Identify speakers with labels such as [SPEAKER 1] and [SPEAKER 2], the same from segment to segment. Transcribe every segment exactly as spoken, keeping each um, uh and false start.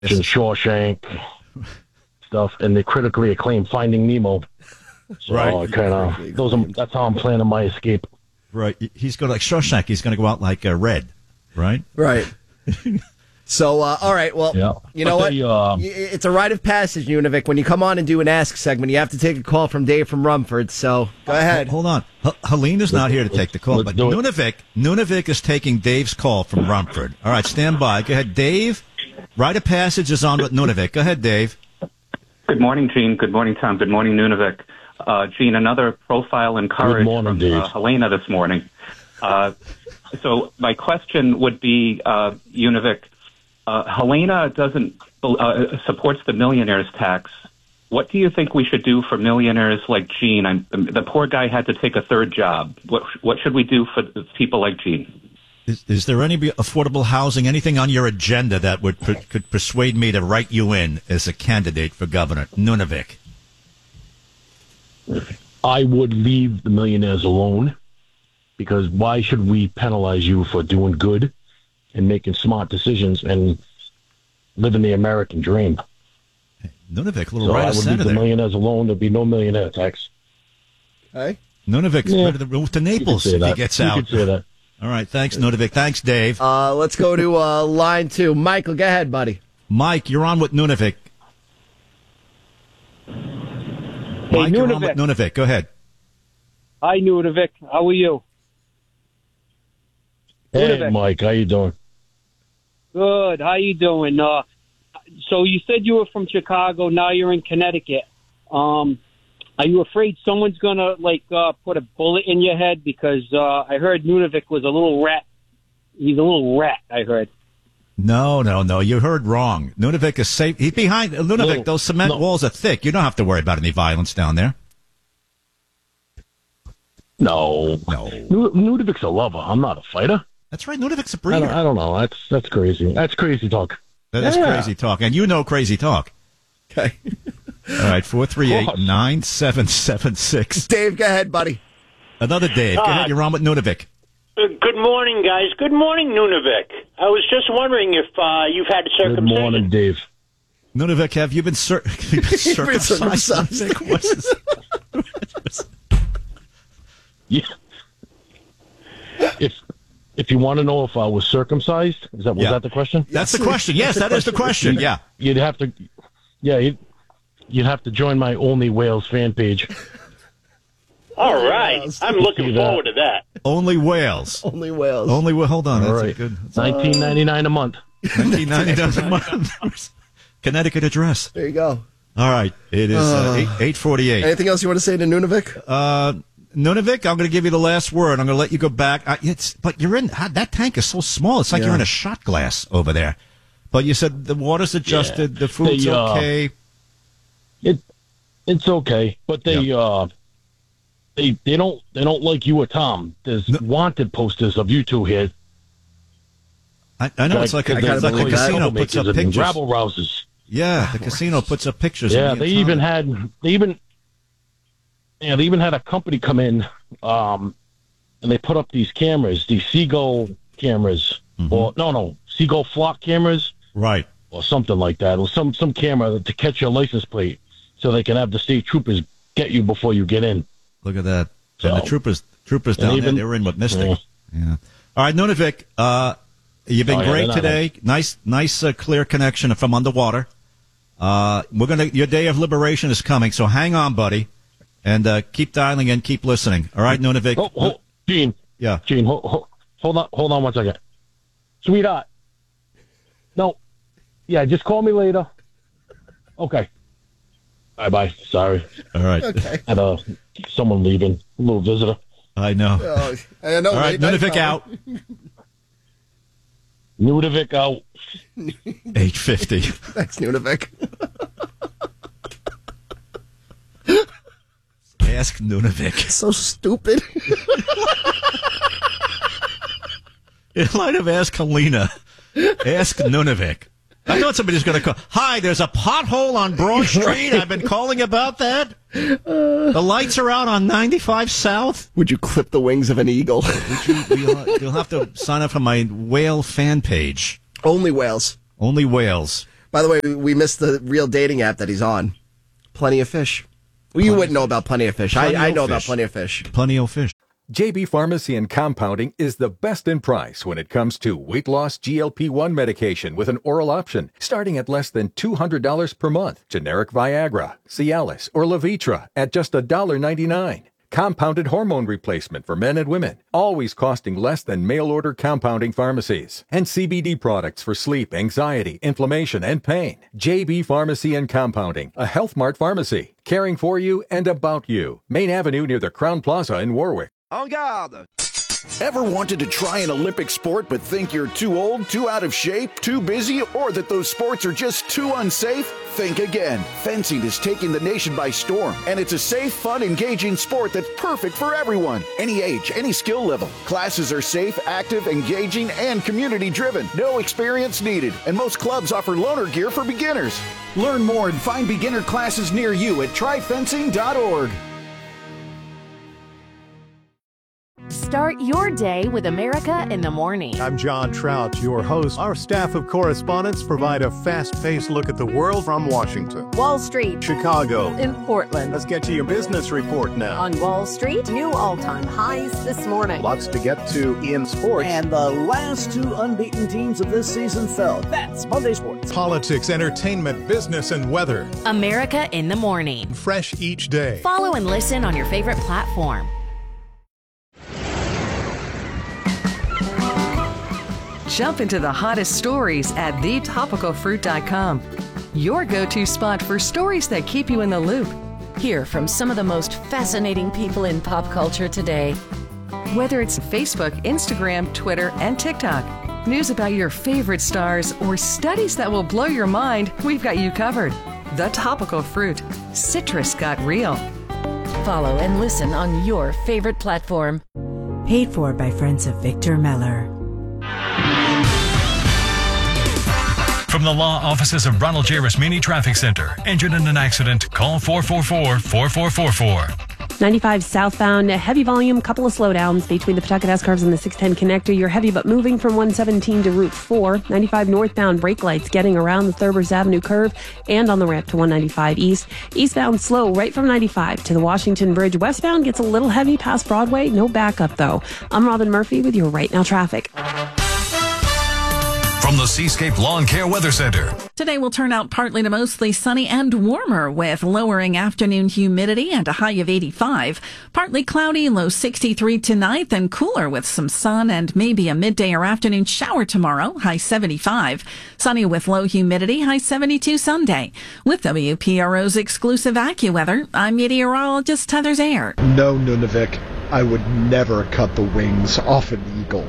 [SPEAKER 1] Shawshank stuff, and the critically acclaimed Finding Nemo. So
[SPEAKER 2] Right.
[SPEAKER 1] kind of those are, that's how I'm planning my escape.
[SPEAKER 2] Right. He's going to, like Shawshank, he's going to go out like uh, Red, right?
[SPEAKER 3] Right. So, uh, all right, well,
[SPEAKER 1] Yeah.
[SPEAKER 3] you know
[SPEAKER 1] But
[SPEAKER 3] what?
[SPEAKER 1] they, uh,
[SPEAKER 3] Y- it's a rite of passage, Univik. When you come on and do an Ask segment, you have to take a call from Dave from Rumford, so go ahead.
[SPEAKER 2] Hold on. H- Helene is not here to take the call,
[SPEAKER 1] Let's
[SPEAKER 2] but
[SPEAKER 1] do it.
[SPEAKER 2] Nunavik, Nunavik is taking Dave's call from Rumford. All right, stand by. Go ahead, Dave. Rite of passage is on with Nunavik. Go ahead, Dave.
[SPEAKER 4] Good morning, Gene. Good morning, Tom. Good morning, Nunavik. Uh, Gene, another profile in courage
[SPEAKER 1] Good morning,
[SPEAKER 4] from
[SPEAKER 1] Dave.
[SPEAKER 4] uh, Helena this morning. Uh, so my question would be, uh, Univik, uh, Helena doesn't uh, supports the millionaires tax. What do you think we should do for millionaires like Gene? I'm, the poor guy had to take a third job. What what should we do for people like Gene?
[SPEAKER 2] Is, is there any affordable housing, anything on your agenda that would per, could persuade me to write you in as a candidate for governor? Nunavik.
[SPEAKER 1] I would leave the millionaires alone, because why should we penalize you for doing good and making smart decisions and living the American dream?
[SPEAKER 2] Nunavik, a little
[SPEAKER 1] So
[SPEAKER 2] right
[SPEAKER 1] I
[SPEAKER 2] of
[SPEAKER 1] would
[SPEAKER 2] center
[SPEAKER 1] leave the
[SPEAKER 2] there.
[SPEAKER 1] millionaires alone. There'd be no millionaire tax.
[SPEAKER 3] Okay.
[SPEAKER 2] Nunavik's
[SPEAKER 1] Yeah.
[SPEAKER 2] ready to move to
[SPEAKER 1] You could
[SPEAKER 2] Naples
[SPEAKER 1] say
[SPEAKER 2] if he
[SPEAKER 1] that.
[SPEAKER 2] gets
[SPEAKER 1] You
[SPEAKER 2] out.
[SPEAKER 1] could say that.
[SPEAKER 2] All right, thanks, Nunavik. Thanks, Dave.
[SPEAKER 3] Uh, let's go to uh, line two. Michael, go ahead, buddy.
[SPEAKER 2] Mike, you're on with Nunavik. Mike, you're on with Nunavik. Go ahead.
[SPEAKER 5] Hi, Nunavik. How are you?
[SPEAKER 1] Hey,
[SPEAKER 5] Nunavik.
[SPEAKER 1] Mike, how you doing?
[SPEAKER 5] Good. How you doing? Uh, so you said you were from Chicago. Now you're in Connecticut. Um, are you afraid someone's gonna like uh, put a bullet in your head? Because uh, I heard Nunavik was a little rat. He's a little rat. I heard.
[SPEAKER 2] No, no, no. You heard wrong. Nunavik is safe. He's behind Nunavik.
[SPEAKER 1] No,
[SPEAKER 2] those cement
[SPEAKER 1] no.
[SPEAKER 2] walls are thick. You don't have to worry about any violence down there.
[SPEAKER 1] No.
[SPEAKER 2] No.
[SPEAKER 1] Nu- Nudavik's a lover. I'm not a fighter.
[SPEAKER 2] That's right. Nunavik's a
[SPEAKER 1] I
[SPEAKER 2] breeder.
[SPEAKER 1] don't, I don't know. That's that's crazy. That's crazy talk.
[SPEAKER 2] That is
[SPEAKER 1] Yeah.
[SPEAKER 2] crazy talk. And you know crazy talk.
[SPEAKER 3] Okay.
[SPEAKER 2] All right, four three eight,
[SPEAKER 1] course.
[SPEAKER 2] nine seven seven six.
[SPEAKER 3] Dave, go ahead, buddy.
[SPEAKER 2] Another Dave. Go ahead. You're on with Nunavik.
[SPEAKER 6] Uh, Good morning, guys. Good morning, Nunavik. I was just wondering if uh, you've had
[SPEAKER 1] Good
[SPEAKER 6] circumcision.
[SPEAKER 1] morning, Dave.
[SPEAKER 2] Nunavik, have you been, cir- you been circumcised?
[SPEAKER 3] circumcised.
[SPEAKER 2] Nunavik? What's this?
[SPEAKER 1] Yeah. If if you want to know if I was circumcised, is that was
[SPEAKER 2] Yeah.
[SPEAKER 1] that the question?
[SPEAKER 2] That's the question. Yes, that is the question. Yeah.
[SPEAKER 1] You'd have to, yeah, you'd, you'd have to join my Only Wales fan page.
[SPEAKER 6] All right. I'm looking
[SPEAKER 1] See that.
[SPEAKER 6] forward to that.
[SPEAKER 2] Only whales.
[SPEAKER 3] Only whales.
[SPEAKER 2] Only whales. Hold on.
[SPEAKER 1] All
[SPEAKER 2] That's a
[SPEAKER 1] right,
[SPEAKER 2] good.
[SPEAKER 1] nineteen ninety nine a month.
[SPEAKER 2] nineteen ninety dollars a month. Connecticut address.
[SPEAKER 3] There you go.
[SPEAKER 2] All right. It is uh, eight, eight forty-eight.
[SPEAKER 3] Anything else you want to say to Nunavik?
[SPEAKER 2] Uh, Nunavik, I'm going to give you the last word. I'm going to let you go back. Uh, it's, but you're in, uh, that tank is so small. It's like
[SPEAKER 3] Yeah.
[SPEAKER 2] you're in a shot glass over there. But you said the water's adjusted, the food's
[SPEAKER 1] They, uh,
[SPEAKER 2] okay.
[SPEAKER 1] It it's okay, but they uh they they don't they don't like you or Tom. There's
[SPEAKER 2] No.
[SPEAKER 1] wanted posters of you two here.
[SPEAKER 2] I, I know it's like a,
[SPEAKER 3] I
[SPEAKER 2] it's
[SPEAKER 3] kinda
[SPEAKER 2] like a
[SPEAKER 3] believe that.
[SPEAKER 2] casino puts up
[SPEAKER 1] Troublemakers and
[SPEAKER 2] pictures.
[SPEAKER 1] rabble rousers.
[SPEAKER 2] Yeah, the casino puts up pictures.
[SPEAKER 1] Yeah,
[SPEAKER 2] of me
[SPEAKER 1] they
[SPEAKER 2] and
[SPEAKER 1] even
[SPEAKER 2] Tom.
[SPEAKER 1] had they even yeah they even had a company come in, um, and they put up these cameras, these seagull cameras,
[SPEAKER 2] Mm-hmm.
[SPEAKER 1] or no no seagull flock cameras,
[SPEAKER 2] Right.
[SPEAKER 1] or something like that, or some some camera to catch your license plate, so they can have the state troopers get you before you get in.
[SPEAKER 2] Look at that.
[SPEAKER 1] So-
[SPEAKER 2] and the troopers, troopers
[SPEAKER 1] And
[SPEAKER 2] down
[SPEAKER 1] even-
[SPEAKER 2] there, they were in with Mystic. Yeah. All right, Nunavik, uh, you've been
[SPEAKER 1] Oh, yeah,
[SPEAKER 2] great
[SPEAKER 1] they're not
[SPEAKER 2] today. Nice, nice, uh, clear connection from underwater. Uh, we're gonna. Your day of liberation is coming, so hang on, buddy, and uh, keep dialing and keep listening. All right, Nunavik.
[SPEAKER 1] Oh, oh Gene,
[SPEAKER 2] Yeah.
[SPEAKER 1] Gene, hold, hold, hold on, hold on one second, sweetheart. No, yeah, just call me later. Okay. Bye bye. Sorry,
[SPEAKER 2] All right.
[SPEAKER 3] Okay.
[SPEAKER 1] had uh, someone leaving, a little visitor.
[SPEAKER 2] I know.
[SPEAKER 3] Oh, I know.
[SPEAKER 2] All right,
[SPEAKER 3] late night
[SPEAKER 2] Nunavik
[SPEAKER 3] Tom.
[SPEAKER 2] out.
[SPEAKER 1] Nudivik out.
[SPEAKER 2] Eight fifty.
[SPEAKER 3] Thanks, Nunavik.
[SPEAKER 2] Ask Nunavik.
[SPEAKER 3] So stupid.
[SPEAKER 2] In light of Ask Helena, ask Nunavik. I thought somebody was going to call. Hi, there's a pothole on Broad Street. I've been calling about that. The lights are out on ninety-five South.
[SPEAKER 3] Would you clip the wings of an eagle?
[SPEAKER 2] Would you, you'll, you'll have to sign up for my whale fan page.
[SPEAKER 3] Only whales.
[SPEAKER 2] Only whales.
[SPEAKER 3] By the way, we missed the real dating app that he's on. Plenty of Fish. Well, you wouldn't know about Plenty of Fish. I, I know about Plenty of Fish.
[SPEAKER 2] Plenty of fish.
[SPEAKER 7] J B Pharmacy and Compounding is the best in price when it comes to weight loss G L P one medication with an oral option, starting at less than two hundred dollars per month. Generic Viagra, Cialis, or Levitra at just one dollar ninety-nine. Compounded hormone replacement for men and women, always costing less than mail-order compounding pharmacies. And C B D products for sleep, anxiety, inflammation, and pain. J B Pharmacy and Compounding, a Health Mart pharmacy, caring for you and about you. Main Avenue near the Crown Plaza in Warwick.
[SPEAKER 8] En garde! Ever wanted to try an Olympic sport but think you're too old, too out of shape, too busy, or that those sports are just too unsafe? Think again. Fencing is taking the nation by storm, and it's a safe, fun, engaging sport that's perfect for everyone. Any age, any skill level. Classes are safe, active, engaging, and community-driven. No experience needed, and most clubs offer loaner gear for beginners. Learn more and find beginner classes near you at try fencing dot org.
[SPEAKER 9] Start your day with America in the Morning.
[SPEAKER 10] I'm John Trout, your host. Our staff of correspondents provide a fast-paced look at the world from Washington,
[SPEAKER 9] Wall Street,
[SPEAKER 10] Chicago,
[SPEAKER 9] and Portland.
[SPEAKER 10] Let's get to your business report now.
[SPEAKER 9] On Wall Street, new all-time highs this morning.
[SPEAKER 10] Lots to get to in sports.
[SPEAKER 11] And the last two unbeaten teams of this season fell. That's Monday Sports.
[SPEAKER 10] Politics, entertainment, business, and weather.
[SPEAKER 9] America in the Morning.
[SPEAKER 10] Fresh each day.
[SPEAKER 9] Follow and listen on your favorite platform.
[SPEAKER 12] Jump into the hottest stories at the topical fruit dot com. Your go-to spot for stories that keep you in the loop.
[SPEAKER 9] Hear from some of the most fascinating people in pop culture today.
[SPEAKER 12] Whether it's Facebook, Instagram, Twitter, and TikTok, news about your favorite stars, or studies that will blow your mind, we've got you covered. The Topical Fruit. Citrus got real.
[SPEAKER 9] Follow and listen on your favorite platform.
[SPEAKER 13] Paid for by friends of Victor Meller.
[SPEAKER 14] From the law offices of Ronald J. Rasmini Traffic Center. Injured in an accident? Call four four four, four four four four.
[SPEAKER 15] ninety-five southbound, heavy volume, couple of slowdowns between the Pawtucket S-Curves and the six ten connector. You're heavy but moving from one seventeen to Route four. ninety-five northbound, brake lights getting around the Thurbers Avenue curve and on the ramp to one ninety-five east. Eastbound slow right from ninety-five to the Washington Bridge. Westbound gets a little heavy past Broadway. No backup though. I'm Robin Murphy with your Right Now traffic.
[SPEAKER 14] From the Seascape Lawn Care Weather Center.
[SPEAKER 16] Today will turn out partly to mostly sunny and warmer with lowering afternoon humidity and a high of eighty-five. Partly cloudy, low sixty-three tonight, then cooler with some sun and maybe a midday or afternoon shower tomorrow, high seventy-five. Sunny with low humidity, high seventy-two Sunday. With W P R O's exclusive AccuWeather, I'm meteorologist Heather Zayer.
[SPEAKER 17] No, Nunavik, I would never cut the wings off an eagle.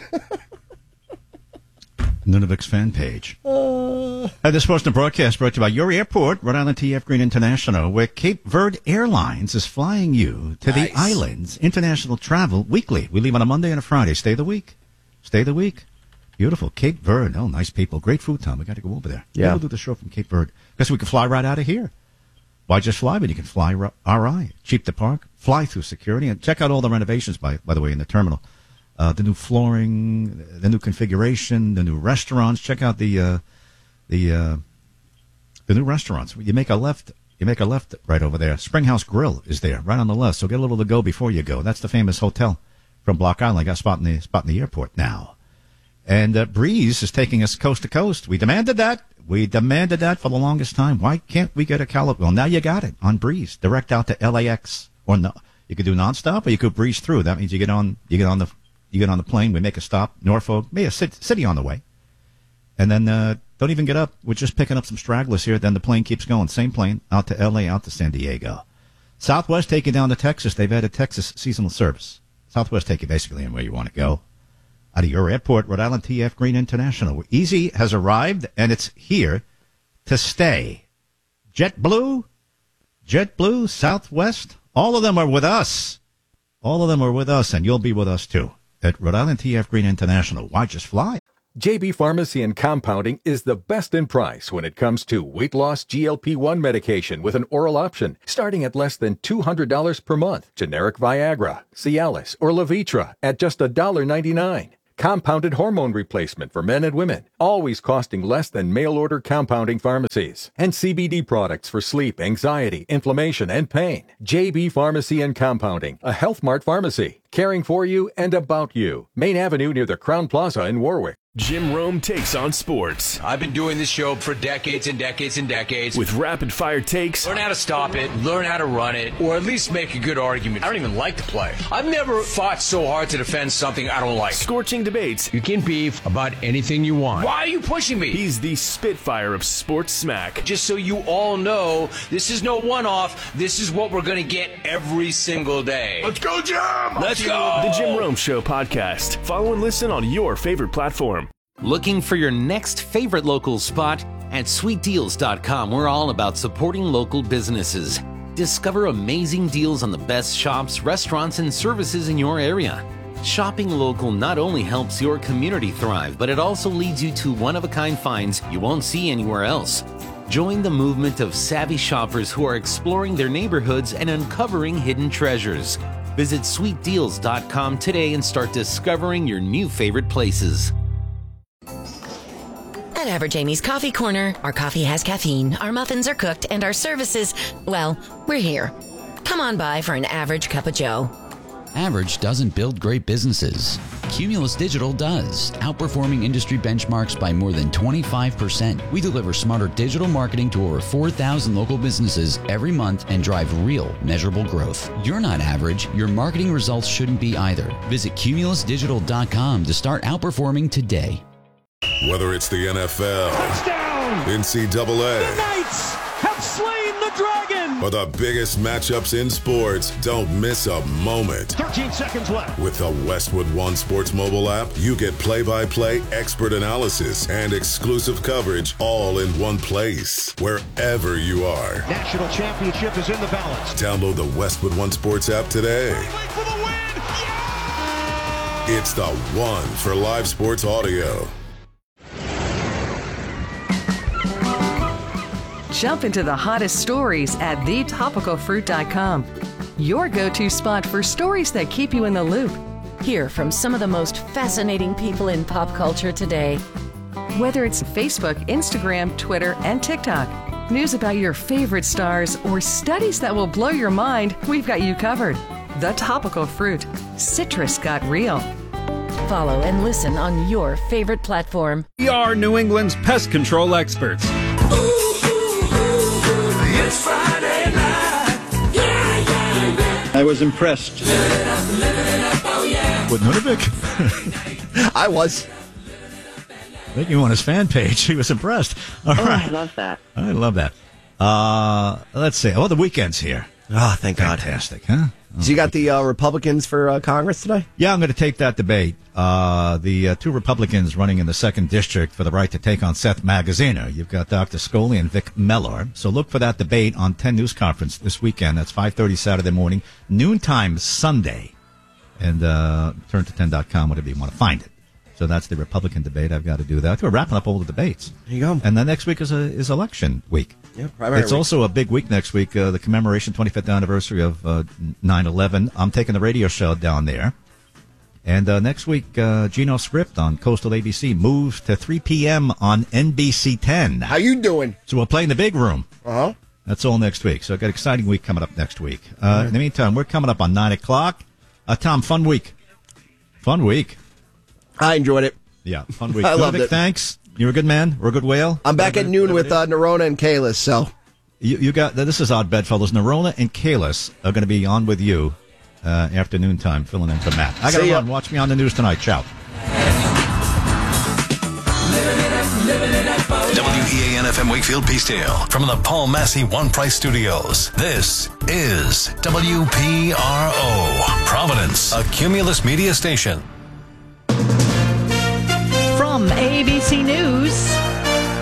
[SPEAKER 2] Nunavik's fan page. Uh, uh, this Boston broadcast brought to you by your airport, Rhode Island T F Green International, where Cape Verde Airlines is flying you to nice. the islands. International travel weekly. We leave on a Monday and a Friday. Stay the week. Stay the week. Beautiful. Cape Verde. Oh, nice people. Great food, Tom. We got to go over there.
[SPEAKER 3] Yeah.
[SPEAKER 2] We'll do the show from Cape Verde. Because we can fly right out of here. Why just fly? But you can fly R I. Cheap to park. Fly through security. And check out all the renovations, by, by the way, in the terminal. Uh, the new flooring, the new configuration, the new restaurants. Check out the uh, the uh, the new restaurants. You make a left, you make a left right over there. Springhouse Grill is there, right on the left. So get a little to go before you go. That's the famous hotel from Block Island. I got a spot in the spot in the airport now. And uh, Breeze is taking us coast to coast. We demanded that. We demanded that for the longest time. Why can't we get a California? Well, now you got it on Breeze, direct out to L A X, or no. You could do nonstop, or you could breeze through. That means you get on, you get on the. You get on the plane, we make a stop, Norfolk, maybe a city on the way. And then uh, don't even get up. We're just picking up some stragglers here. Then the plane keeps going. Same plane, out to L A, out to San Diego. Southwest take you down to Texas. They've added Texas seasonal service. Southwest take you basically anywhere you want to go. Out of your airport, Rhode Island T F Green International. Easy has arrived, and it's here to stay. JetBlue, JetBlue, Southwest, all of them are with us. All of them are with us, and you'll be with us, too. At Rhode Island T F Green International. Why just fly?
[SPEAKER 7] J B Pharmacy and Compounding is the best in price when it comes to weight loss G L P one medication with an oral option, starting at less than two hundred dollars per month. Generic Viagra, Cialis, or Levitra at just one dollar ninety-nine. compounded hormone replacement for men and women, always costing less than mail-order compounding pharmacies, and C B D products for sleep, anxiety, inflammation, and pain. J B Pharmacy and Compounding, a Health Mart pharmacy, caring for you and about you. Main Avenue near the Crown Plaza in Warwick.
[SPEAKER 18] Jim Rome takes on sports.
[SPEAKER 19] I've been doing this show for decades and decades and decades.
[SPEAKER 18] With rapid-fire takes.
[SPEAKER 19] Learn how to stop it, learn how to run it, or at least make a good argument. I don't even like the play. I've never fought so hard to defend something I don't like.
[SPEAKER 18] Scorching debates.
[SPEAKER 19] You can beef about anything you want. Why are you pushing me?
[SPEAKER 18] He's the Spitfire of sports smack.
[SPEAKER 19] Just so you all know, this is no one-off. This is what we're going to get every single day.
[SPEAKER 18] Let's go, Jim!
[SPEAKER 19] Let's go!
[SPEAKER 18] The Jim Rome Show podcast. Follow and listen on your favorite platform.
[SPEAKER 20] Looking for your next favorite local spot? At sweet deals dot com, we're all about supporting local businesses. Discover amazing deals on the best shops, restaurants, and services in your area. Shopping local not only helps your community thrive, but it also leads you to one-of-a-kind finds you won't see anywhere else. Join the movement of savvy shoppers who are exploring their neighborhoods and uncovering hidden treasures. Visit sweet deals dot com today and start discovering your new favorite places.
[SPEAKER 21] At Average Amy's Coffee Corner, our coffee has caffeine, our muffins are cooked, and our services, well, we're here. Come on by for an average cup of joe.
[SPEAKER 22] Average doesn't build great businesses. Cumulus Digital does, outperforming industry benchmarks by more than twenty-five percent. We deliver smarter digital marketing to over four thousand local businesses every month and drive real, measurable growth. You're not average. Your marketing results shouldn't be either. Visit cumulus digital dot com to start outperforming today.
[SPEAKER 23] Whether it's the N F L, touchdown, N C double A,
[SPEAKER 24] the Knights have slain the dragon,
[SPEAKER 23] or the biggest matchups in sports, don't miss a moment.
[SPEAKER 24] thirteen seconds left.
[SPEAKER 23] With the Westwood One Sports mobile app, you get play-by-play, expert analysis, and exclusive coverage all in one place, wherever you are.
[SPEAKER 24] National championship is in the balance.
[SPEAKER 23] Download the Westwood One Sports app today.
[SPEAKER 24] For the win. Yeah!
[SPEAKER 23] It's the one for live sports audio.
[SPEAKER 12] Jump into the hottest stories at the topical fruit dot com. Your go-to spot for stories that keep you in the loop.
[SPEAKER 21] Hear from some of the most fascinating people in pop culture today.
[SPEAKER 12] Whether it's Facebook, Instagram, Twitter, and TikTok, news about your favorite stars, or studies that will blow your mind, we've got you covered. The Topical Fruit. Citrus got real.
[SPEAKER 21] Follow and listen on your favorite platform.
[SPEAKER 25] We are New England's pest control experts.
[SPEAKER 24] It's Friday night. Yeah, yeah, yeah.
[SPEAKER 25] I was impressed.
[SPEAKER 2] With Nunavik?
[SPEAKER 3] I was.
[SPEAKER 2] I think you on his fan page. He was impressed. All
[SPEAKER 26] oh,
[SPEAKER 2] right.
[SPEAKER 26] I love that.
[SPEAKER 2] I love that. Uh, let's see. Oh, the weekend's here.
[SPEAKER 3] Oh, thank God.
[SPEAKER 2] Fantastic, huh?
[SPEAKER 3] So you got the uh, Republicans for uh, Congress today?
[SPEAKER 2] Yeah, I'm going to take that debate. Uh, the uh, two Republicans running in the second district for the right to take on Seth Magaziner. You've got Doctor Scully and Vic Mellor. So look for that debate on ten News Conference this weekend. That's five thirty Saturday morning, noontime Sunday. And uh, turn to ten dot com, whatever you want to find it. So that's the Republican debate. I've got to do that. We're wrapping up all the debates.
[SPEAKER 3] There you go.
[SPEAKER 2] And then next week is a, is election week.
[SPEAKER 3] Yeah, primary
[SPEAKER 2] It's
[SPEAKER 3] week.
[SPEAKER 2] also a big week next week, uh, the commemoration twenty-fifth anniversary of uh, nine eleven. I'm taking the radio show down there. And uh, next week, uh, Gino Script on Coastal A B C moves to three p.m. on N B C ten.
[SPEAKER 3] How you doing?
[SPEAKER 2] So we'll play in the big room.
[SPEAKER 3] Uh-huh.
[SPEAKER 2] That's all next week. So I've got an exciting week coming up next week. Uh, in the meantime, we're coming up on nine o'clock. Uh, Tom, fun week. Fun week.
[SPEAKER 3] I enjoyed it.
[SPEAKER 2] Yeah, fun week.
[SPEAKER 3] I loved
[SPEAKER 2] Ludwig,
[SPEAKER 3] it.
[SPEAKER 2] Thanks. You're a good man. We're a good whale.
[SPEAKER 3] I'm back at noon with uh, Nerona and Kalis, so.
[SPEAKER 2] You, you got this is odd bedfellows. Nerona and Kalis are going to be on with you uh, afternoon time, filling in for Matt. I got to run. Watch me on the news tonight. Ciao.
[SPEAKER 14] W E A N F M Wakefield Peacedale from the Paul Massey One Price Studios. This is W P R O Providence, a Cumulus Media station.
[SPEAKER 16] From A B C News,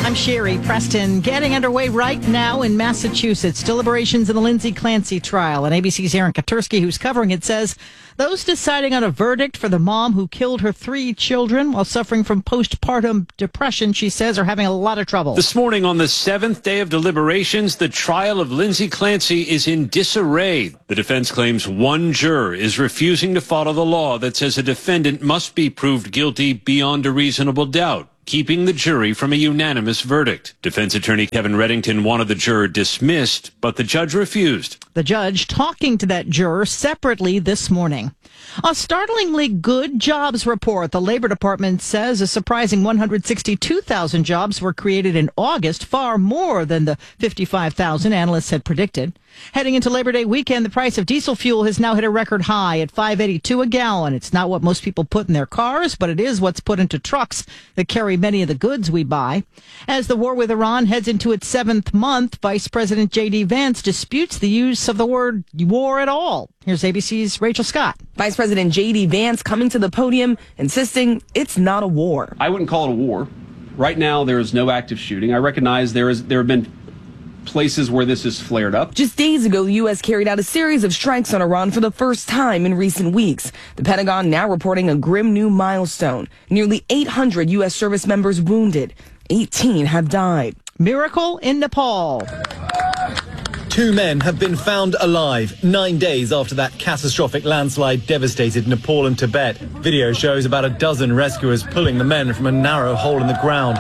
[SPEAKER 1] I'm Sherry Preston. Getting underway right now in Massachusetts. Deliberations in the Lindsay Clancy trial. And A B C's Aaron Katursky, who's covering it, says those deciding on a verdict for the mom who killed her three children while suffering from postpartum depression, she says, are having a lot of trouble.
[SPEAKER 4] This morning on the seventh day of deliberations, the trial of Lindsay Clancy is in disarray. The defense claims one juror is refusing to follow the law that says a defendant must be proved guilty beyond a reasonable doubt, keeping the jury from a unanimous verdict. Defense attorney Kevin Reddington wanted the juror dismissed, but the judge refused.
[SPEAKER 1] The judge talking to that juror separately this morning. A startlingly good jobs report. The Labor Department says a surprising one hundred sixty-two thousand jobs were created in August, far more than the fifty-five thousand analysts had predicted. Heading into Labor Day weekend, the price of diesel fuel has now hit a record high at five eighty-two a gallon. It's not what most people put in their cars, but it is what's put into trucks that carry many of the goods we buy. As the war with Iran heads into its seventh month, Vice President J D Vance disputes the use of the word war at all. Here's A B C's Rachel Scott.
[SPEAKER 5] Vice President J D Vance coming to the podium, insisting it's not a war.
[SPEAKER 6] I wouldn't call it a war. Right now, there is no active shooting. I recognize there is there have been places where this has flared up.
[SPEAKER 5] Just days ago, the U S carried out a series of strikes on Iran for the first time in recent weeks. The Pentagon now reporting a grim new milestone. Nearly eight hundred U S service members wounded. eighteen have died.
[SPEAKER 1] Miracle in Nepal.
[SPEAKER 8] Two men have been found alive nine days after that catastrophic landslide devastated Nepal and Tibet. Video shows about a dozen rescuers pulling the men from a narrow hole in the ground.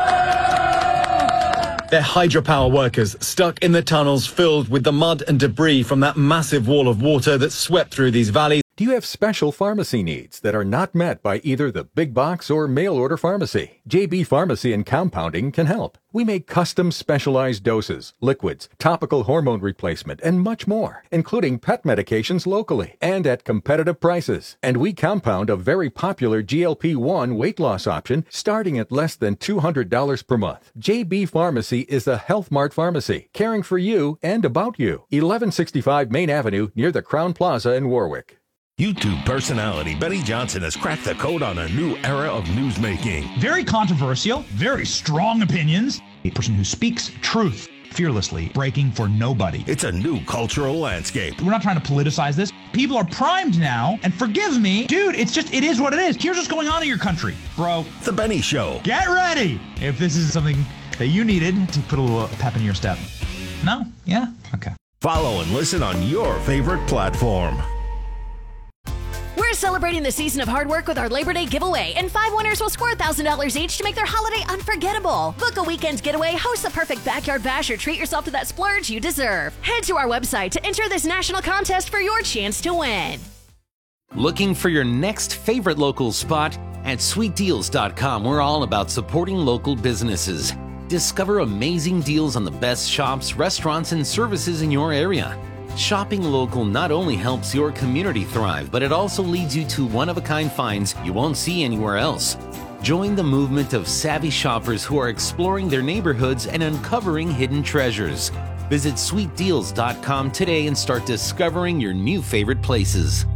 [SPEAKER 8] They're hydropower workers stuck in the tunnels filled with the mud and debris from that massive wall of water that swept through these valleys.
[SPEAKER 7] Do you have special pharmacy needs that are not met by either the big box or mail order pharmacy? J B Pharmacy and Compounding can help. We make custom specialized doses, liquids, topical hormone replacement, and much more, including pet medications locally and at competitive prices. And we compound a very popular G L P one weight loss option starting at less than two hundred dollars per month. J B Pharmacy is a Health Mart pharmacy, caring for you and about you. eleven sixty-five Main Avenue near the Crown Plaza in Warwick.
[SPEAKER 26] YouTube personality Benny Johnson has cracked the code on a new era of newsmaking.
[SPEAKER 27] Very controversial, very strong opinions. A person who speaks truth fearlessly, breaking for nobody.
[SPEAKER 26] It's a new cultural landscape.
[SPEAKER 27] We're not trying to politicize this. People are primed now, and forgive me, dude, it's just, it is what it is. Here's what's going on in your country, bro.
[SPEAKER 26] The Benny Show.
[SPEAKER 27] Get ready if this is something that you needed to put a little pep in your step. No? Yeah? Okay.
[SPEAKER 26] Follow and listen on your favorite platform.
[SPEAKER 28] We're celebrating the season of hard work with our Labor Day giveaway, and five winners will score one thousand dollars each to make their holiday unforgettable. Book a weekend getaway, host the perfect backyard bash, or treat yourself to that splurge you deserve. Head to our website to enter this national contest for your chance to win.
[SPEAKER 20] Looking for your next favorite local spot? At sweet deals dot com, we're all about supporting local businesses. Discover amazing deals on the best shops, restaurants, and services in your area. Shopping local not only helps your community thrive, but it also leads you to one-of-a-kind finds you won't see anywhere else. Join the movement of savvy shoppers who are exploring their neighborhoods and uncovering hidden treasures. Visit sweet deals dot com today and start discovering your new favorite places.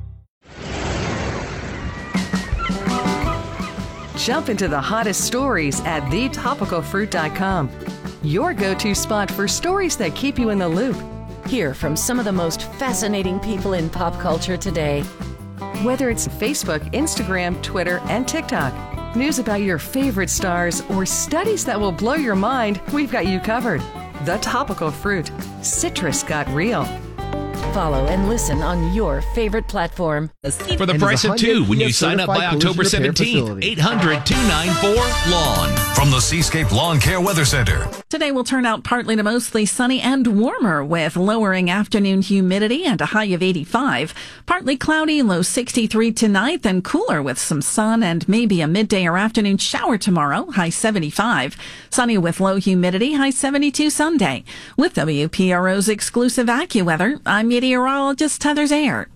[SPEAKER 12] Jump into the hottest stories at the topical fruit dot com. Your go-to spot for stories that keep you in the loop.
[SPEAKER 21] Hear from some of the most fascinating people in pop culture today.
[SPEAKER 12] Whether it's Facebook, Instagram, Twitter, and TikTok, news about your favorite stars, or studies that will blow your mind, we've got you covered. The Topical Fruit. Citrus got real.
[SPEAKER 21] Follow and listen on your favorite platform.
[SPEAKER 29] For the price of two when you sign up by October seventeenth. eight hundred, two nine four, lawn.
[SPEAKER 14] From the Seascape Lawn Care Weather Center.
[SPEAKER 16] Today will turn out partly to mostly sunny and warmer with lowering afternoon humidity and a high of eighty-five. Partly cloudy, low sixty-three tonight, then cooler with some sun and maybe a midday or afternoon shower tomorrow, high seventy-five. Sunny with low humidity, high seventy-two Sunday. With W P R O's exclusive AccuWeather, I'm meteorologist Heather Zayer.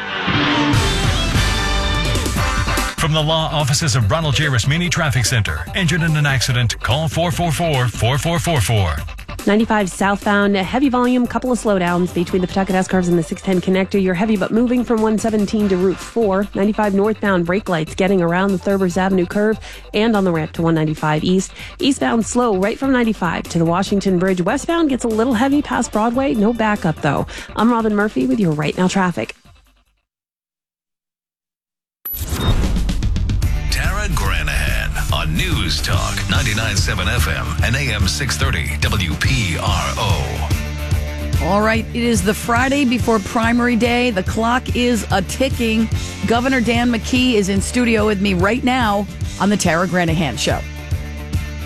[SPEAKER 30] From the law offices of Ronald J. Rasmini Traffic Center. Injured in an accident? Call four four four, four four four four.
[SPEAKER 9] ninety-five southbound, heavy volume, couple of slowdowns between the Pawtucket S-Curves and the six ten connector. You're heavy but moving from one seventeen to Route four. ninety-five northbound, brake lights getting around the Thurber's Avenue curve and on the ramp to one ninety-five east. Eastbound slow right from ninety-five to the Washington Bridge. Westbound gets a little heavy past Broadway. No backup though. I'm Robin Murphy with your Right Now traffic.
[SPEAKER 14] Tara Granahan on News Talk ninety-nine point seven F M and A M six thirty W P R O.
[SPEAKER 10] All right, it is the Friday before primary day. The clock is a ticking. Governor Dan McKee is in studio with me right now on the Tara Granahan Show.